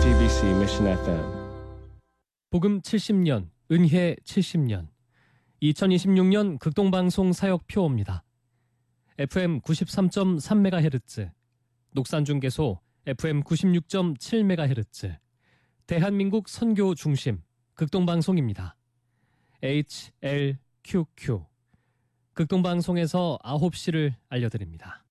CBC Mission FM. 복음 70년, 은혜 70년. 2026년 극동방송 사역표입니다. FM 93.3MHz, 녹산중개소 FM 96.7MHz, 대한민국 선교 중심 극동방송입니다. HLQQ. 극동방송에서 9시를 알려드립니다.